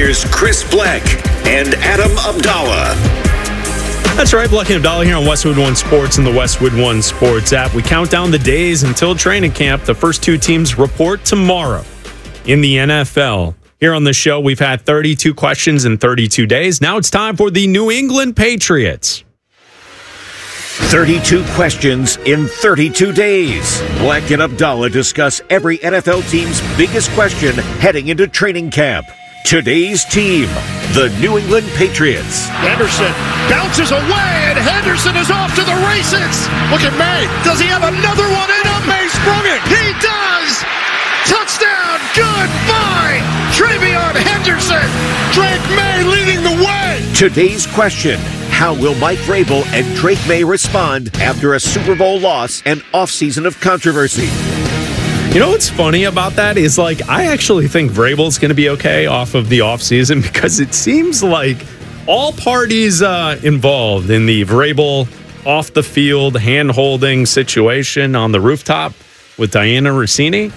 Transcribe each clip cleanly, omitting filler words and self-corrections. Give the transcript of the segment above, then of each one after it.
Here's Chris Black and Adam Abdallah. That's right, Black and Abdallah here on Westwood One Sports and the Westwood One Sports app. We count down the days until training camp. The first two teams report tomorrow in the NFL. Here on the show, we've had 32 questions in 32 days. Now it's time for the New England Patriots. 32 questions in 32 days. Black and Abdallah discuss every NFL team's biggest question heading into training camp. Today's team, the New England Patriots. Henderson bounces away, and Henderson is off to the races. Look at May. Does he have another one in him? May sprung it. He does. Touchdown. Goodbye. Travion Henderson. Drake May leading the way. Today's question, how will Mike Vrabel and Drake May respond after a Super Bowl loss and offseason of controversy? You know what's funny about that is, I actually think Vrabel's going to be okay off of the offseason because it seems like all parties involved in the Vrabel off-the-field hand-holding situation on the rooftop with Diana Rossini,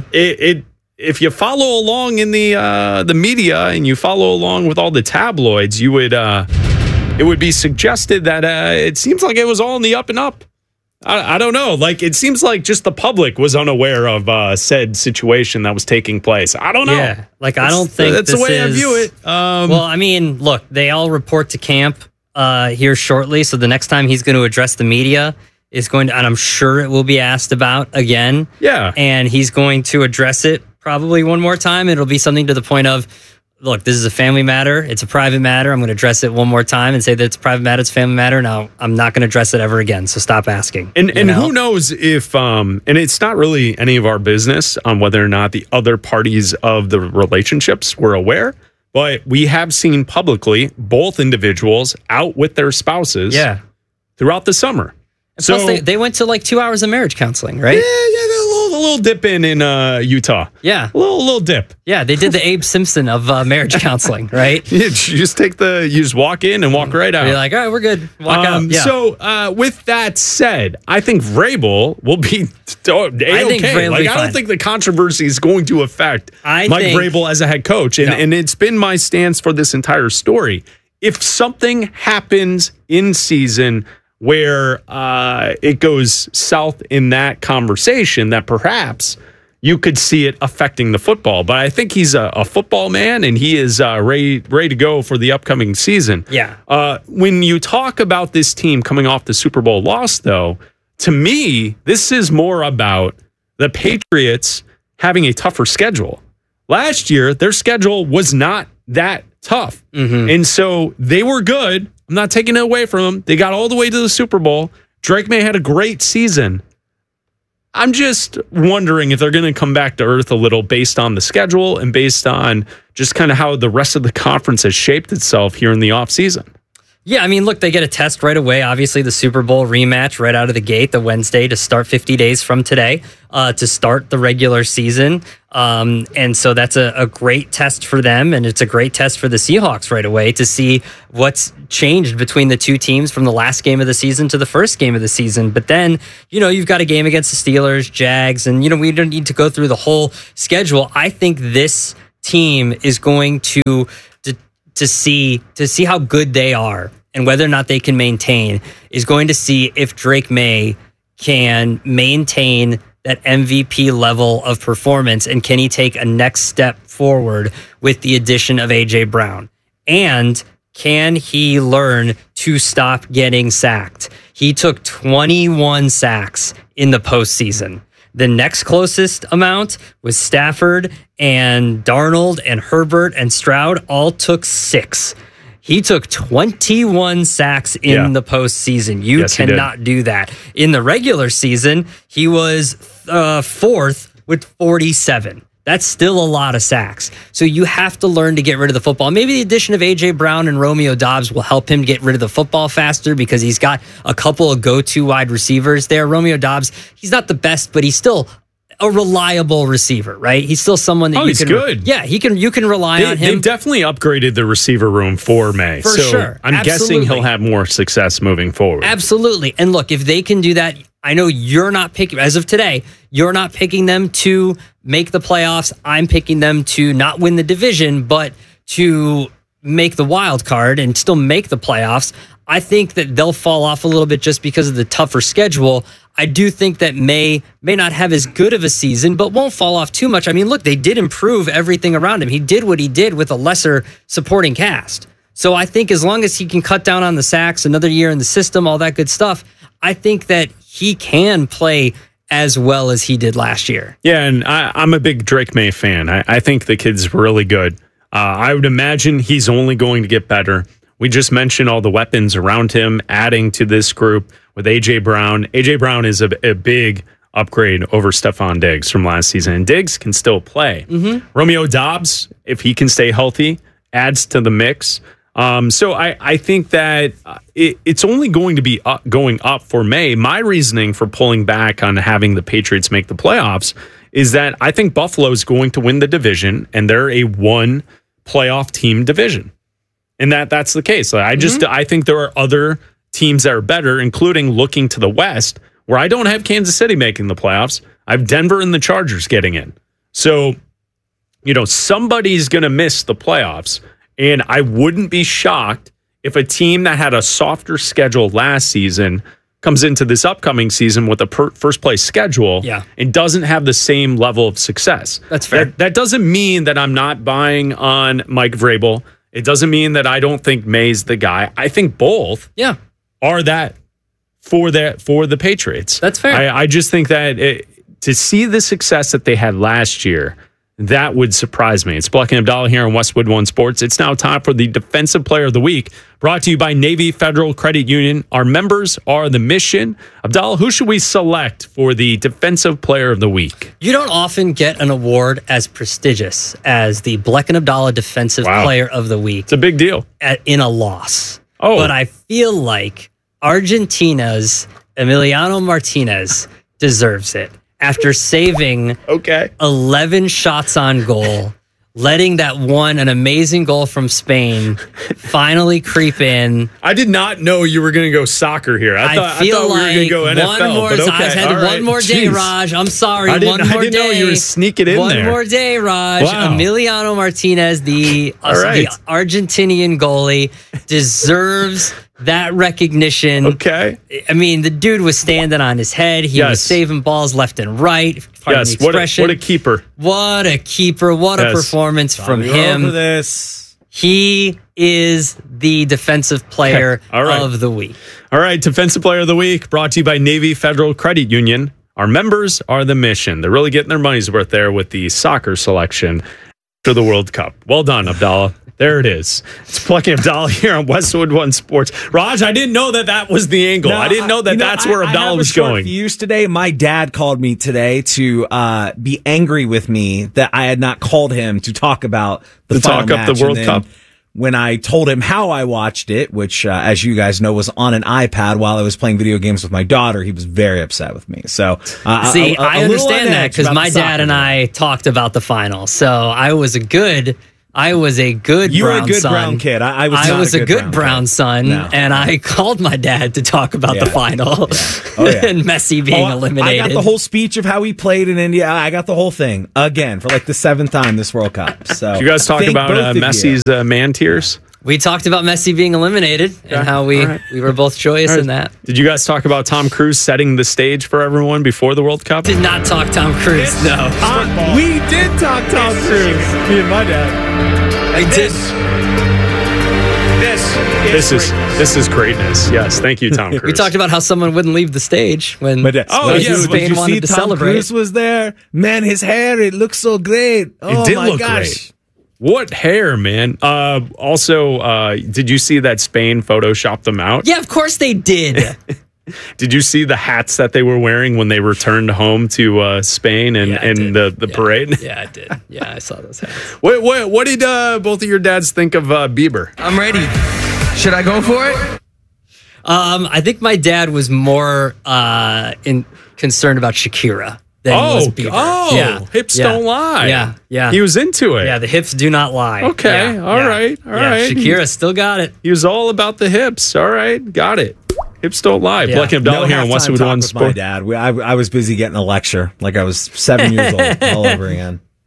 if you follow along in the media and you follow along with all the tabloids, you would it would be suggested that it seems like it was all in the up and up. I don't know. It seems like just the public was unaware of said situation that was taking place. I don't know. Yeah, I don't think that's the way I view it. Well, I mean, look, they all report to camp here shortly. So the next time he's going to address the media is going to, and I'm sure it will be asked about again. Yeah. And he's going to address it probably one more time. It'll be something to the point of, look, this is a family matter. It's a private matter. I'm going to address it one more time and say that it's a private matter. It's a family matter. Now, I'm not going to address it ever again. So stop asking. And who knows if, and it's not really any of our business on whether or not the other parties of the relationships were aware, but we have seen publicly both individuals out with their spouses throughout the summer. So plus they went to 2 hours of marriage counseling, right? Yeah, a little dip in Utah. Yeah, a little dip. Yeah, they did the Abe Simpson of marriage counseling, right? You just walk in and walk right out. You're like, all right, we're good. Walk out. Yeah. So with that said, I think Vrabel will be okay. I don't think the controversy is going to affect Mike Vrabel as a head coach, and it's been my stance for this entire story. If something happens in season where it goes south in that conversation, that perhaps you could see it affecting the football. But I think he's a football man, and he is ready to go for the upcoming season. Yeah. When you talk about this team coming off the Super Bowl loss, though, to me, this is more about the Patriots having a tougher schedule. Last year, their schedule was not that tough. And so they were good. I'm not taking it away from them. They got all the way to the Super Bowl. Drake May had a great season. I'm just wondering if they're going to come back to earth a little based on the schedule and based on just kind of how the rest of the conference has shaped itself here in the offseason. Yeah, I mean, look, they get a test right away. Obviously, the Super Bowl rematch right out of the gate, the Wednesday to start 50 days from today to start the regular season. And so that's a great test for them, and it's a great test for the Seahawks right away to see what's changed between the two teams from the last game of the season to the first game of the season. But then, you've got a game against the Steelers, Jags, and, we don't need to go through the whole schedule. I think this team is going to see how good they are and whether or not they can maintain is going to see if Drake May can maintain that MVP level of performance, and can he take a next step forward with the addition of A.J. Brown? And can he learn to stop getting sacked? He took 21 sacks in the postseason. The next closest amount was Stafford and Darnold and Herbert and Stroud all took 6. He took 21 sacks in the postseason. You cannot do that. In the regular season, he was 4th with 47. That's still a lot of sacks. So you have to learn to get rid of the football. Maybe the addition of A.J. Brown and Romeo Doubs will help him get rid of the football faster because he's got a couple of go-to wide receivers there. Romeo Doubs, he's not the best, but he's still a reliable receiver, right? He's still someone that he's good. Yeah, you can rely on him. They've definitely upgraded the receiver room for May. For sure. I'm guessing he'll have more success moving forward. Absolutely. And look, if they can do that, I know you're not picking, as of today, you're not picking them to make the playoffs. I'm picking them to not win the division, but to make the wild card and still make the playoffs. I think that they'll fall off a little bit just because of the tougher schedule. I do think that may not have as good of a season, but won't fall off too much. I mean, look, they did improve everything around him. He did what he did with a lesser supporting cast. So I think as long as he can cut down on the sacks, another year in the system, all that good stuff, I think that he can play as well as he did last year. Yeah, and I'm a big Drake May fan. I think the kid's really good. I would imagine he's only going to get better. We just mentioned all the weapons around him, adding to this group with A.J. Brown. A.J. Brown is a big upgrade over Stephon Diggs from last season, and Diggs can still play. Romeo Doubs, if he can stay healthy, adds to the mix. So I think that it's only going to be going up for May. My reasoning for pulling back on having the Patriots make the playoffs is that I think Buffalo is going to win the division, and they're a one playoff team division. And that's the case. I think there are other teams that are better, including looking to the West, where I don't have Kansas City making the playoffs. I have Denver and the Chargers getting in. So, somebody's going to miss the playoffs. And I wouldn't be shocked if a team that had a softer schedule last season comes into this upcoming season with a first place schedule and doesn't have the same level of success. That's fair. That doesn't mean that I'm not buying on Mike Vrabel. It doesn't mean that I don't think May's the guy. I think both are that for the Patriots. That's fair. I just think that to see the success that they had last year, that would surprise me. It's Bleck and Abdallah here on Westwood One Sports. It's now time for the Defensive Player of the Week, brought to you by Navy Federal Credit Union. Our members are the mission. Abdallah, who should we select for the Defensive Player of the Week? You don't often get an award as prestigious as the Bleck and Abdallah Defensive Player of the Week. It's a big deal. In a loss. Oh. But I feel like Argentina's Emiliano Martinez deserves it. After saving 11 shots on goal, letting an amazing goal from Spain finally creep in. I did not know you were going to go soccer here. I thought we were going to go NFL. One more day, Raj. I'm sorry. I didn't know you were sneaking in there. One more day, Raj. Wow. Emiliano Martinez, the Argentinian goalie, deserves that recognition. Okay. I mean, the dude was standing on his head. He was saving balls left and right. Pardon the expression. What a keeper. What a keeper. What a performance from him. He is the Defensive Player of the Week. All right. Defensive Player of the Week brought to you by Navy Federal Credit Union. Our members are the mission. They're really getting their money's worth there with the soccer selection for the World Cup. Well done, Abdallah. There it is. It's Bleck and Abdallah here on Westwood One Sports. Raj, I didn't know that was the angle. No, I didn't know that's where Abdallah was going. I have a short fuse today. My dad called me today to be angry with me that I had not called him to talk about the final match. The World Cup. When I told him how I watched it, which, as you guys know, was on an iPad while I was playing video games with my daughter, he was very upset with me. So, I understand that because my dad and I talked about the final. So I was a good You were a good brown kid. I was a good brown son, and I called my dad to talk about the final and Messi being eliminated. I got the whole speech of how he played in India. I got the whole thing again for like the 7th time this World Cup. So, did you guys talk about Messi's man tears? We talked about Messi being eliminated and how we were both joyous in that. Did you guys talk about Tom Cruise setting the stage for everyone before the World Cup? Did not talk Tom Cruise. No. We did talk Tom Cruise. Me and my dad. I did. This is greatness. Yes, thank you, Tom Cruise. We talked about how someone wouldn't leave the stage when Spain wanted to celebrate. Tom Cruise was there. Man, his hair, it looked so great. It did look great. What hair, man. Also, did you see that Spain photoshopped them out? Yeah, of course they did. Did you see the hats that they were wearing when they returned home to Spain and the parade? Yeah, I did. Yeah, I saw those hats. What did both of your dads think of Bieber? I'm ready. Should I go for it? I think my dad was more concerned about Shakira. Hips don't lie. Yeah. He was into it. Yeah, the hips do not lie. Okay, all right. Shakira still got it. He was all about the hips. All right, got it. Hips don't lie. Bleck and Abdallah here on Westwood One Sports. My dad. I was busy getting a lecture like I was 7 years old all over again.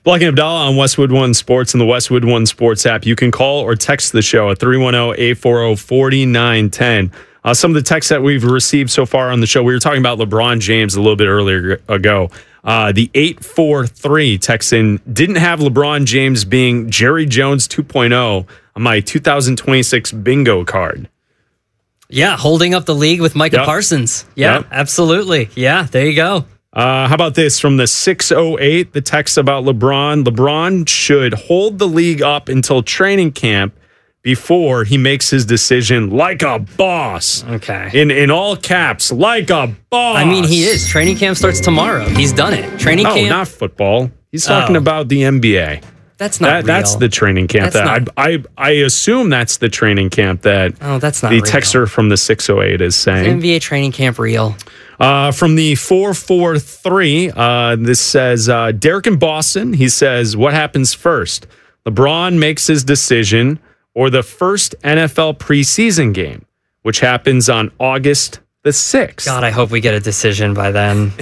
Black and Abdallah on Westwood One Sports and the Westwood One Sports app. You can call or text the show at 310-840-4910. Some of the texts that we've received so far on the show, we were talking about LeBron James a little bit earlier ago. The 843 texts in, didn't have LeBron James being Jerry Jones 2.0 on my 2026 bingo card. Yeah, holding up the league with Micah Parsons. Yeah, absolutely. Yeah, there you go. How about this from the 608, the text about LeBron. LeBron should hold the league up until training camp before he makes his decision like a boss. Okay. In all caps, like a boss. I mean, he is. Training camp starts tomorrow. He's done it. Training camp. No, not football. He's talking about the NBA. That's not real. That's the training camp. I assume that's the training camp that that's not the real. Texter from the 608 is saying. NBA training camp real. From the 443, this says, Derek in Boston, he says, what happens first? LeBron makes his decision or the first NFL preseason game, which happens on August the 6th. God, I hope we get a decision by then.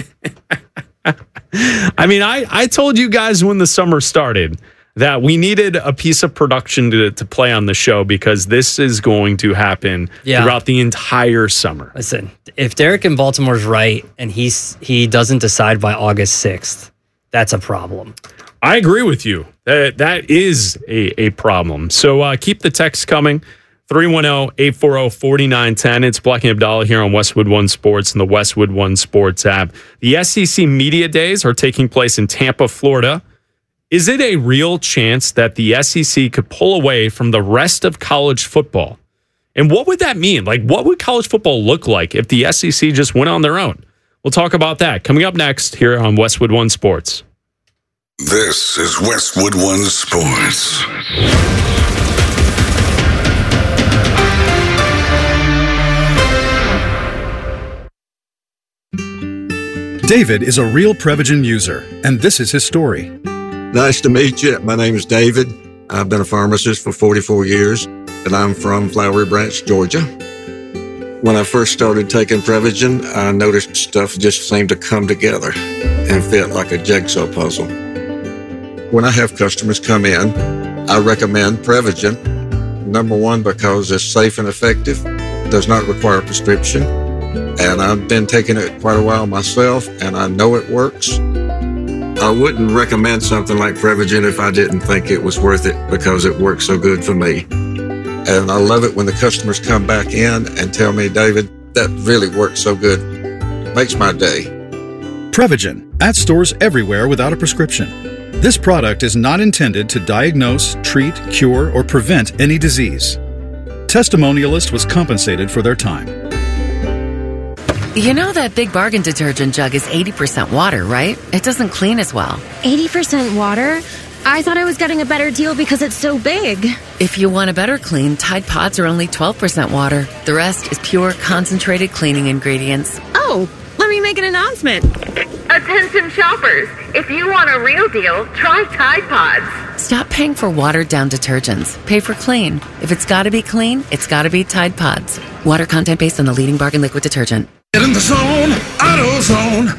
I mean, I told you guys when the summer started that we needed a piece of production to play on the show because this is going to happen throughout the entire summer. Listen, if Derek in Baltimore's right and he doesn't decide by August 6th, that's a problem. I agree with you. That is a problem. So keep the text coming. 310-840-4910. It's Black and Abdallah here on Westwood One Sports and the Westwood One Sports app. The SEC Media Days are taking place in Tampa, Florida. Is it a real chance that the SEC could pull away from the rest of college football? And what would that mean? Like, what would college football look like if the SEC just went on their own? We'll talk about that coming up next here on Westwood One Sports. This is Westwood One Sports. David is a real Prevagen user, and this is his story. Nice to meet you. My name is David. I've been a pharmacist for 44 years, and I'm from Flowery Branch, Georgia. When I first started taking Prevagen, I noticed stuff just seemed to come together and fit like a jigsaw puzzle. When I have customers come in, I recommend Prevagen. Number one, because it's safe and effective, does not require a prescription, and I've been taking it quite a while myself, and I know it works. I wouldn't recommend something like Prevagen if I didn't think it was worth it because it works so good for me. And I love it when the customers come back in and tell me, David, that really works so good. Makes my day. Prevagen, at stores everywhere without a prescription. This product is not intended to diagnose, treat, cure, or prevent any disease. Testimonialist was compensated for their time. You know that Big Bargain detergent jug is 80% water, right? It doesn't clean as well. 80% water? I thought I was getting a better deal because it's so big. If you want a better clean, Tide Pods are only 12% water. The rest is pure, concentrated cleaning ingredients. Oh, let me make an announcement. Attention shoppers, if you want a real deal, try Tide Pods. Stop paying for watered-down detergents. Pay for clean. If it's got to be clean, it's got to be Tide Pods. Water content based on the leading bargain liquid detergent. Get in the zone, AutoZone.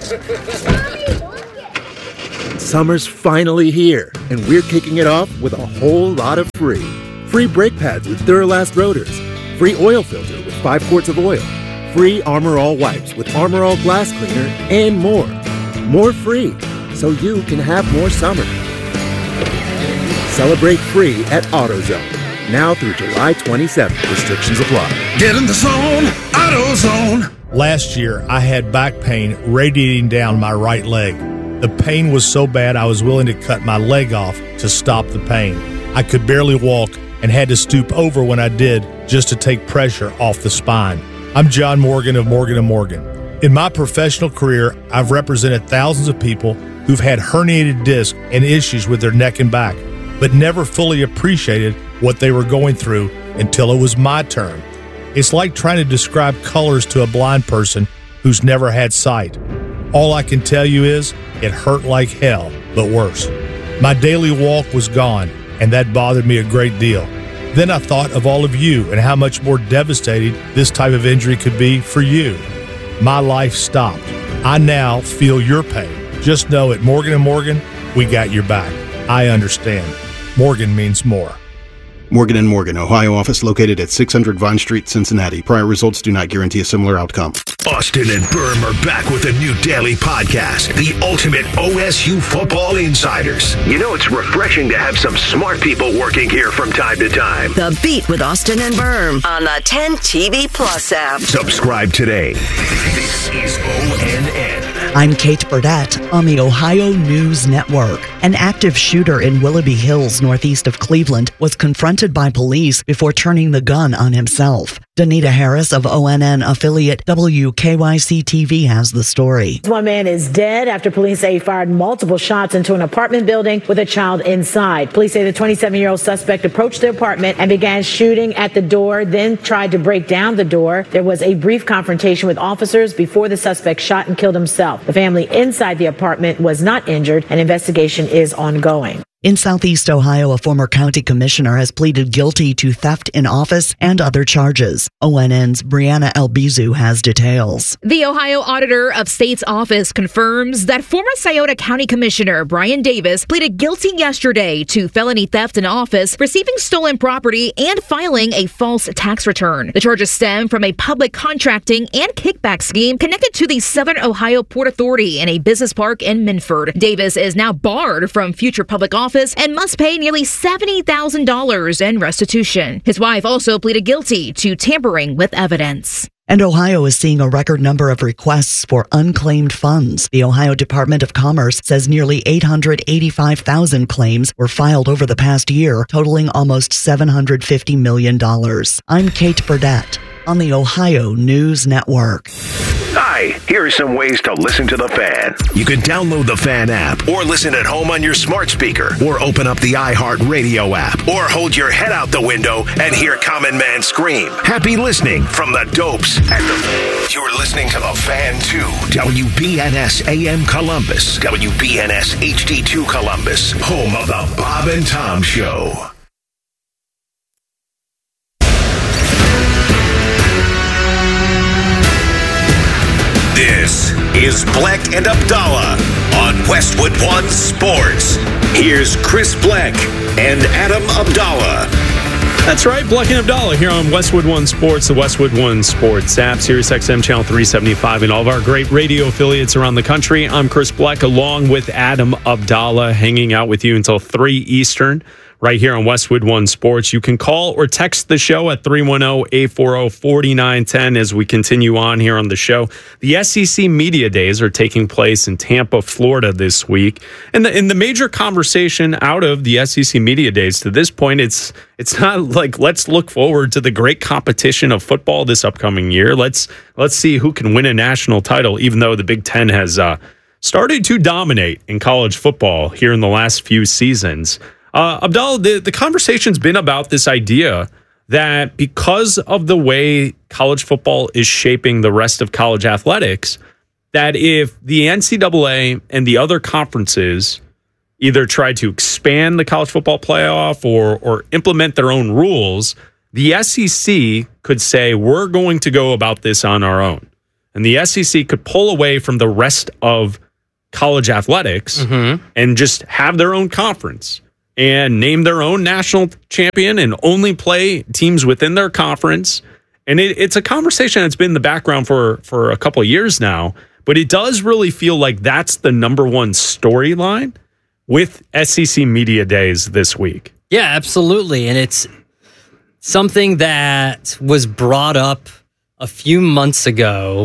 Summer's finally here, and we're kicking it off with a whole lot of free. Free brake pads with Duralast rotors. Free oil filter with 5 quarts of oil. Free Armor All wipes with Armor All glass cleaner, and more. More free, so you can have more summer. Celebrate free at AutoZone. Now through July 27th. Restrictions apply. Get in the zone, AutoZone. Last year, I had back pain radiating down my right leg. The pain was so bad I was willing to cut my leg off to stop the pain. I could barely walk and had to stoop over when I did just to take pressure off the spine. I'm John Morgan of Morgan & Morgan. In my professional career, I've represented thousands of people who've had herniated discs and issues with their neck and back, but never fully appreciated what they were going through until it was my turn. It's like trying to describe colors to a blind person who's never had sight. All I can tell you is it hurt like hell, but worse. My daily walk was gone, and that bothered me a great deal. Then I thought of all of you and how much more devastating this type of injury could be for you. My life stopped. I now feel your pain. Just know at Morgan & Morgan, we got your back. I understand. Morgan means more. Morgan & Morgan, Ohio office located at 600 Vine Street, Cincinnati. Prior results do not guarantee a similar outcome. Austin and Berm are back with a new daily podcast, The Ultimate OSU Football Insiders. You know, it's refreshing to have some smart people working here from time to time. The Beat with Austin and Berm on the 10 TV Plus app. Subscribe today. This is ONN. I'm Kate Burdett on the Ohio News Network. An active shooter in Willoughby Hills, northeast of Cleveland, was confronted by police before turning the gun on himself. Danita Harris of ONN affiliate WKYC-TV has the story. One man is dead after police say he fired multiple shots into an apartment building with a child inside. Police say the 27-year-old suspect approached the apartment and began shooting at the door, then tried to break down the door. There was a brief confrontation with officers before the suspect shot and killed himself. The family inside the apartment was not injured. An investigation is ongoing. In Southeast Ohio, a former county commissioner has pleaded guilty to theft in office and other charges. ONN's Brianna Albizu has details. The Ohio Auditor of State's office confirms that former Scioto County Commissioner Brian Davis pleaded guilty yesterday to felony theft in office, receiving stolen property, and filing a false tax return. The charges stem from a public contracting and kickback scheme connected to the Southern Ohio Port Authority in a business park in Minford. Davis is now barred from future public office and must pay nearly $70,000 in restitution. His wife also pleaded guilty to tampering with evidence. And Ohio is seeing a record number of requests for unclaimed funds. The Ohio Department of Commerce says nearly 885,000 claims were filed over the past year, totaling almost $750 million. I'm Kate Burdett on the Ohio News Network. Hi, here are some ways to listen to The Fan. You can download the Fan app or listen at home on your smart speaker or open up the iHeartRadio app or hold your head out the window and hear Common Man scream. Happy listening from the Dopes at The Fan. You're listening to The Fan 2, WBNS AM Columbus, WBNS HD2 Columbus, home of the Bob and Tom Show. This is Black and Abdallah on Westwood One Sports. Here's Chris Black and Adam Abdallah. That's right, Black and Abdallah here on Westwood One Sports, the Westwood One Sports app, Sirius XM Channel 375, and all of our great radio affiliates around the country. I'm Chris Black, along with Adam Abdallah, hanging out with you until 3 Eastern. Right here on Westwood One Sports. You can call or text the show at 310-840-4910 as we continue on here on the show. The SEC Media Days are taking place in Tampa, Florida this week. And the major conversation out of the SEC Media Days to this point, it's not like let's look forward to the great competition of football this upcoming year. Let's see who can win a national title, even though the Big Ten has started to dominate in college football here in the last few seasons. Abdallah, the conversation's been about this idea that because of the way college football is shaping the rest of college athletics, that if the NCAA and the other conferences either try to expand the college football playoff or implement their own rules, the SEC could say, we're going to go about this on our own. And the SEC could pull away from the rest of college athletics and just have their own conference and name their own national champion and only play teams within their conference. And it's a conversation that's been in the background for a couple of years now, but it does really feel like that's the number one storyline with SEC Media Days this week. Yeah, absolutely. And it's something that was brought up a few months ago.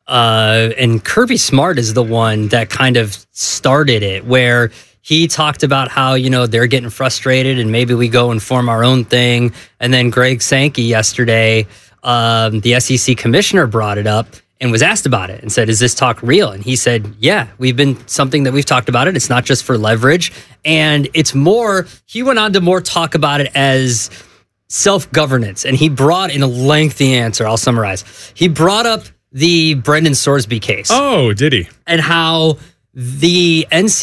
And Kirby Smart is the one that kind of started it, where he talked about how, they're getting frustrated and maybe we go and form our own thing. And then Greg Sankey yesterday, the SEC commissioner, brought it up and was asked about it and said, is this talk real? And he said, yeah, something that we've talked about it. It's not just for leverage. And it's more, he went on to more talk about it as self-governance. And he brought in a lengthy answer. I'll summarize. He brought up the Brendan Sorsby case. Oh, did he? And how the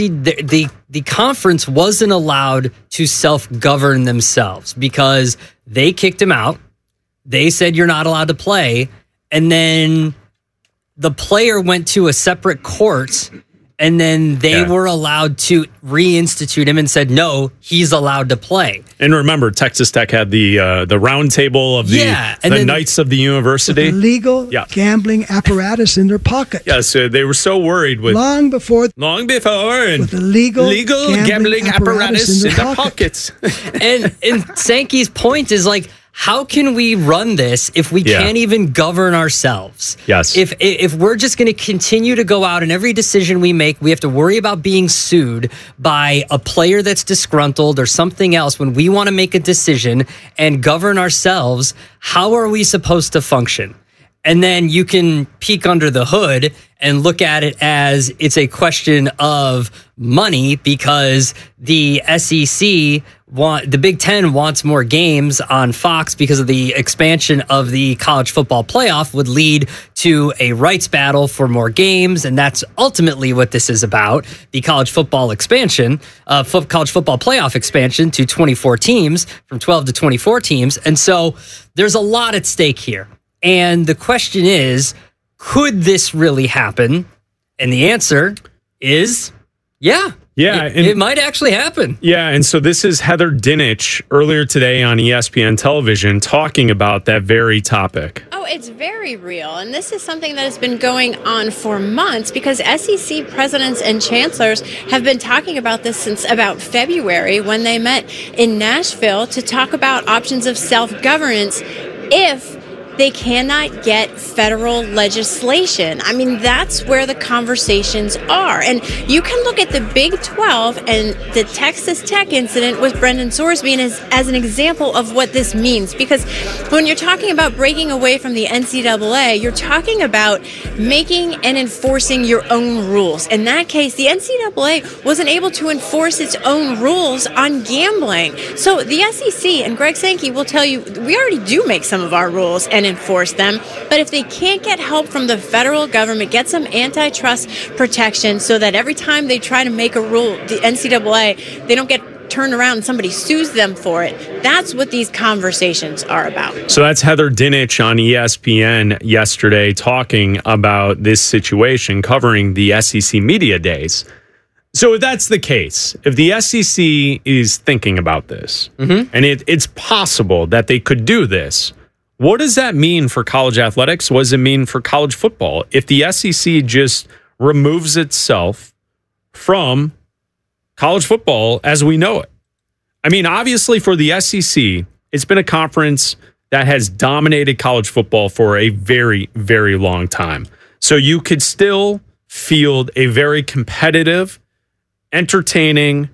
conference wasn't allowed to self-govern themselves because they kicked him out. They said you're not allowed to play. And then the player went to a separate court And then they were allowed to reinstitute him and said, no, he's allowed to play. And remember, Texas Tech had the round table of the Knights of the University. With the legal gambling apparatus in their pocket. Yeah, so they were so worried with... Long before... And with the legal gambling apparatus in their pockets. and Sankey's point is like, how can we run this if we can't even govern ourselves? Yes. If we're just going to continue to go out and every decision we make, we have to worry about being sued by a player that's disgruntled or something else when we want to make a decision and govern ourselves, how are we supposed to function? And then you can peek under the hood and look at it as it's a question of money because the SEC the Big Ten wants more games on Fox because of the expansion of the college football playoff would lead to a rights battle for more games. And that's ultimately what this is about. The college football expansion, college football playoff expansion to 24 teams from 12 to 24 teams. And so there's a lot at stake here. And the question is, could this really happen? And the answer is, yeah. Yeah. It might actually happen. Yeah. And so this is Heather Dinich earlier today on ESPN television talking about that very topic. Oh, it's very real. And this is something that has been going on for months because SEC presidents and chancellors have been talking about this since about February when they met in Nashville to talk about options of self-governance if they cannot get federal legislation. I mean, that's where the conversations are. And you can look at the Big 12 and the Texas Tech incident with Brendan Sorsby as an example of what this means. Because when you're talking about breaking away from the NCAA, you're talking about making and enforcing your own rules. In that case, the NCAA wasn't able to enforce its own rules on gambling. So the SEC and Greg Sankey will tell you, we already do make some of our rules and enforce them. But if they can't get help from the federal government, get some antitrust protection so that every time they try to make a rule, the NCAA, they don't get turned around and somebody sues them for it. That's what these conversations are about. So that's Heather Dinich on ESPN yesterday talking about this situation, covering the SEC Media Days. So if that's the case, if the SEC is thinking about this, and it's possible that they could do this, what does that mean for college athletics? What does it mean for college football? If the SEC just removes itself from college football as we know it. I mean, obviously for the SEC, it's been a conference that has dominated college football for a very, very long time. So you could still field a very competitive, entertaining,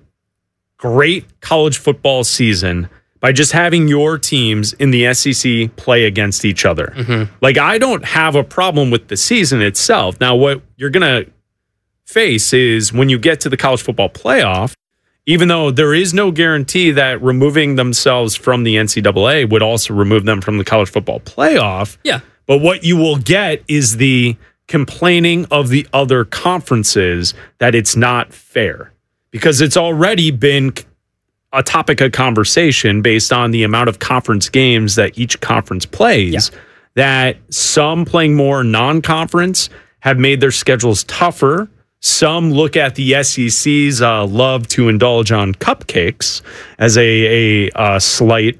great college football season by just having your teams in the SEC play against each other. Like, I don't have a problem with the season itself. Now, what you're going to face is when you get to the college football playoff, even though there is no guarantee that removing themselves from the NCAA would also remove them from the college football playoff. Yeah. But what you will get is the complaining of the other conferences that it's not fair because it's already been a topic of conversation based on the amount of conference games that each conference plays, that some playing more non-conference have made their schedules tougher. Some look at the SEC's love to indulge on cupcakes as a slight